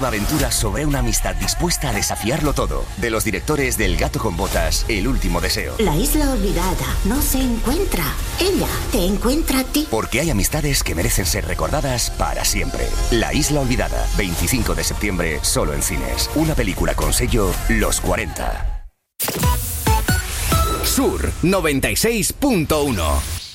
Aventura sobre una amistad dispuesta a desafiarlo todo. De los directores del Gato con Botas, El último deseo. La isla olvidada no se encuentra. Ella te encuentra a ti. Porque hay amistades que merecen ser recordadas para siempre. La isla olvidada, 25 de septiembre, solo en cines. Una película con sello Los 40. Sur 96.1.